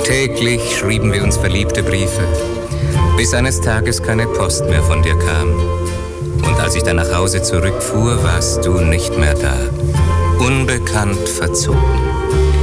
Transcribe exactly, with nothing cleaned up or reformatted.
Täglich schrieben wir uns verliebte Briefe, bis eines Tages keine Post mehr von dir kam. Und als ich dann nach Hause zurückfuhr, warst du nicht mehr da. Unbekannt verzogen.